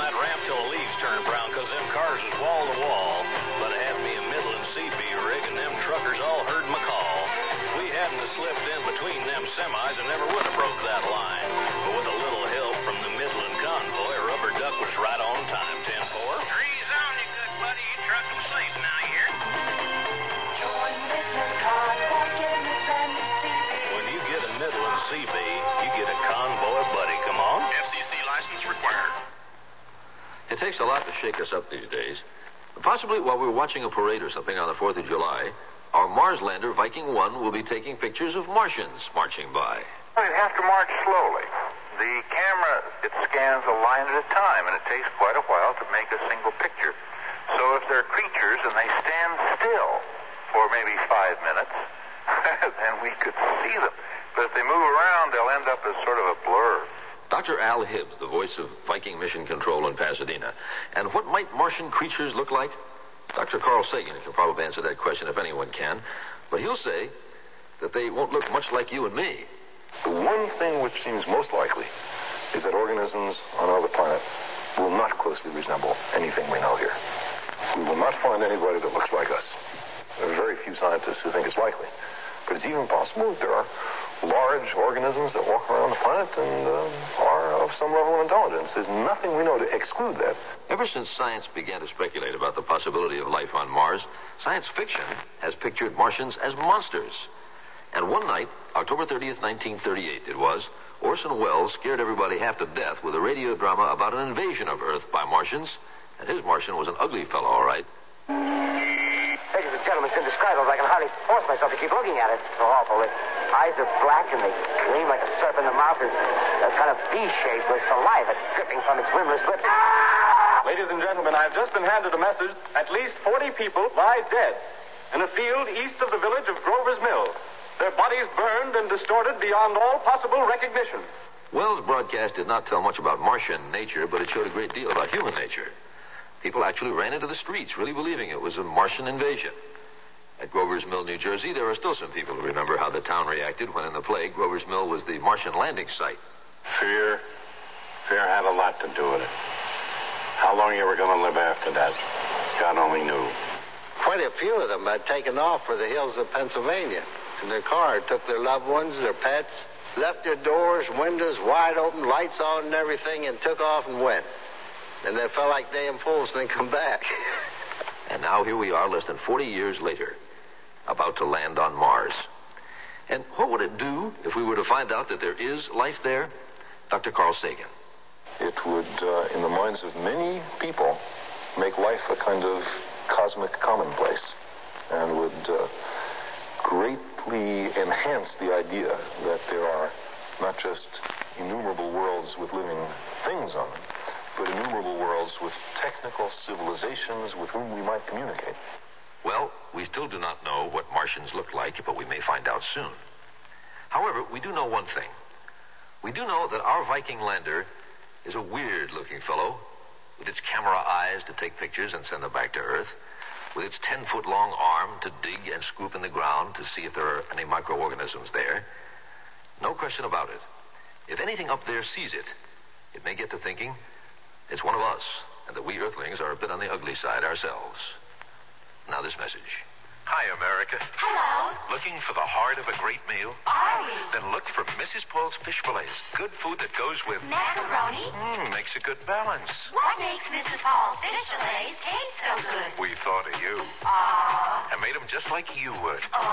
that ramp till the leaves turn brown, 'cause them cars is wall to wall. But I had me a Midland CB rig, and them truckers all heard my call. If we hadn't have slipped in between them semis, I never would have broke that line. But with a little help from the Midland convoy, Rubber Duck was right on time. 10-4. Three's on you, good buddy. You truck them safe now, you hear? Join Midland Convoy, get a Midland CB. When you get a Midland CB, you get a convoy buddy. Come on. FCC license required. It takes a lot to shake us up these days. Possibly while we're watching a parade or something on the 4th of July, our Mars lander Viking 1 will be taking pictures of Martians marching by. You'd have to march slowly. The camera, it scans a line at a time, and it takes quite a while to make a single picture. So if they're creatures and they stand still for maybe 5 minutes, then we could see them. But if they move around, they'll end up as sort of a blur. Dr. Al Hibbs, the voice of Viking Mission Control in Pasadena. And what might Martian creatures look like? Dr. Carl Sagan can probably answer that question if anyone can. But he'll say that they won't look much like you and me. The one thing which seems most likely is that organisms on another planet will not closely resemble anything we know here. We will not find anybody that looks like us. There are very few scientists who think it's likely. But it's even possible that there are large organisms that walk around the planet and are of some level of intelligence. There's nothing we know to exclude that. Ever since science began to speculate about the possibility of life on Mars, science fiction has pictured Martians as monsters. And one night, October 30th, 1938 it was, Orson Welles scared everybody half to death with a radio drama about an invasion of Earth by Martians. And his Martian was an ugly fellow, all right. Ladies and gentlemen, it's indescribable. I can hardly force myself to keep looking at it. It's so awful. Its eyes are black and they gleam like a serpent. The mouth is kind of V-shaped with saliva dripping from its rimless lips. Ladies and gentlemen, I have just been handed a message. At least 40 people lie dead in a field east of the village of Grover's Mill. Their bodies burned and distorted beyond all possible recognition. Wells' broadcast did not tell much about Martian nature, but it showed a great deal about human nature. People actually ran into the streets, really believing it was a Martian invasion. At Grover's Mill, New Jersey, there are still some people who remember how the town reacted when in the plague, Grover's Mill was the Martian landing site. Fear had a lot to do with it. How long you were going to live after that, God only knew. Quite a few of them had taken off for the hills of Pennsylvania. In their car, took their loved ones, their pets, left their doors, windows wide open, lights on and everything, and took off and went. And they felt like damn fools and then come back. And now here we are less than 40 years later, about to land on Mars. And what would it do if we were to find out that there is life there? Dr. Carl Sagan. It would, in the minds of many people, make life a kind of cosmic commonplace and would greatly enhance the idea that there are not just innumerable worlds with living things on them, but innumerable worlds with technical civilizations with whom we might communicate. Well, we still do not know what Martians look like, but we may find out soon. However, we do know one thing. We do know that our Viking lander is a weird-looking fellow with its camera eyes to take pictures and send them back to Earth, with its 10-foot-long arm to dig and scoop in the ground to see if there are any microorganisms there. No question about it. If anything up there sees it, it may get to thinking it's one of us, and that we Earthlings are a bit on the ugly side ourselves. Now this message. Hi, America. Hello. Looking for the heart of a great meal? Are we? Then look for Mrs. Paul's Fish Fillets. Good food that goes with... Macaroni? Makes a good balance. What makes Mrs. Paul's fish fillets taste so good? We thought of you. Aww. And made them just like you would.